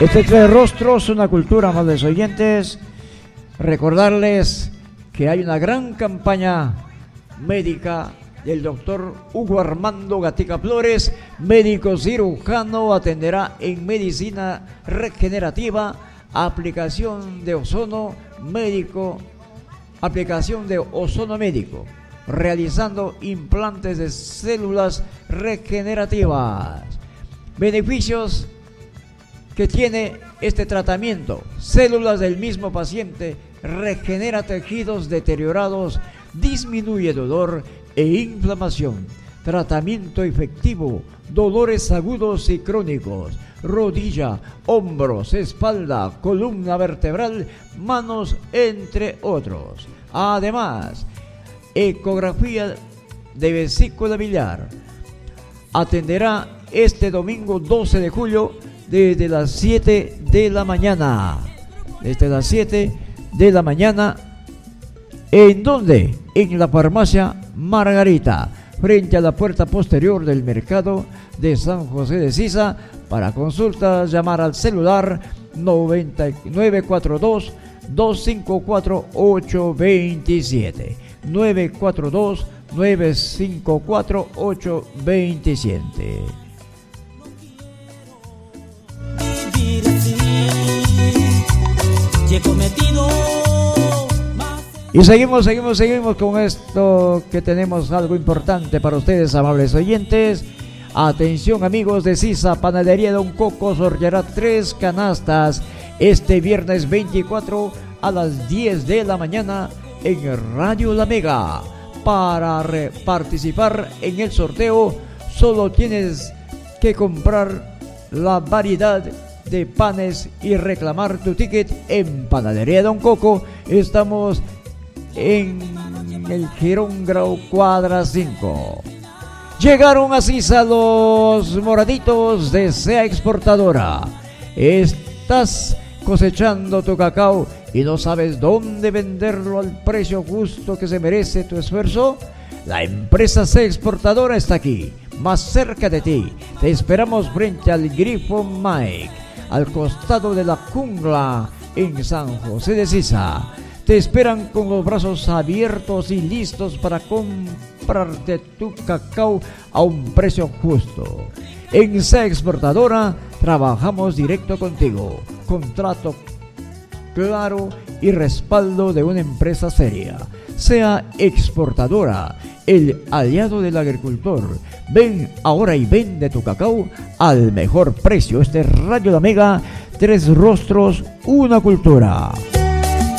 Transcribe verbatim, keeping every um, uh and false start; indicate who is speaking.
Speaker 1: Este Tres Rostros, una cultura, amables oyentes. Recordarles que hay una gran campaña médica del doctor Hugo Armando Gatica Flores, médico cirujano, atenderá en medicina regenerativa, aplicación de ozono médico, aplicación de ozono médico, realizando implantes de células regenerativas. Beneficios que tiene este tratamiento: células del mismo paciente, regenera tejidos deteriorados, disminuye dolor e inflamación, tratamiento efectivo, dolores agudos y crónicos, rodilla, hombros, espalda, columna vertebral, manos, entre otros. Además, ecografía de vesícula biliar. Atenderá este domingo doce de julio desde las siete de la mañana. Desde las siete de la mañana. ¿En dónde? En la farmacia Margarita, frente a la puerta posterior del mercado de San José de Sisa. Para consultas, llamar al celular nueve cuatro dos, dos cinco cuatro, ocho dos siete. nueve cuatro dos, nueve cinco cuatro, ocho dos siete. Y seguimos, seguimos, seguimos con esto, que tenemos algo importante para ustedes, amables oyentes. Atención, amigos de Sisa, Panadería Don Coco sorteará tres canastas este viernes veinticuatro a las diez de la mañana en Radio La Mega. Para re- participar en el sorteo solo tienes que comprar la variedad de panes y reclamar tu ticket en Panadería Don Coco. Estamos en el Girón Grau Cuadra cinco. Llegaron a Sisa los moraditos de Sea Exportadora. ¿Estás cosechando tu cacao y no sabes dónde venderlo al precio justo que se merece tu esfuerzo? La empresa Sea Exportadora está aquí, más cerca de ti. Te esperamos frente al Grifo Mike, al costado de la jungla en San José de Sisa. Te esperan con los brazos abiertos y listos para comprarte tu cacao a un precio justo. En Sea Exportadora trabajamos directo contigo. Contrato claro y respaldo de una empresa seria. Sea Exportadora, el aliado del agricultor. Ven ahora y vende tu cacao al mejor precio. Este es Radio La Mega, Tres Rostros, una cultura.